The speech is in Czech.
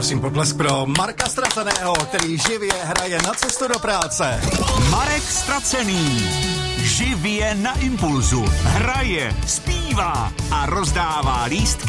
prosím potlesk pro Marka Ztraceného, který živě hraje Na cestu do práce. Marek Ztracený živě na Impulzu hraje, zpívá a rozdává lístky